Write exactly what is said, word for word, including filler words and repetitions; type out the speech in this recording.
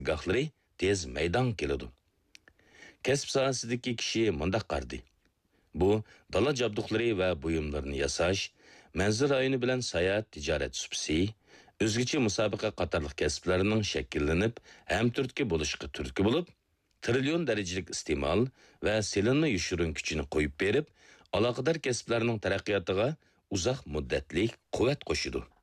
gohlari tez maydon keladi. Kasb sohasidagi kishi mundaq qardi. Bu dala jabduqlari va buyumlarni yasash, manzil rayoni bilan sayohat tijorat supsi, o'zgacha musobaqa qatorliq kasblarning shakllanib, ham turtki bo'lishga turtki bo'lib, trillion darajalik iste'mol va selinma yushurun kuchini qo'yib berib, aloqador kasblarning taraqqiyotiga uzoq muddatli quvvat qo'shidi.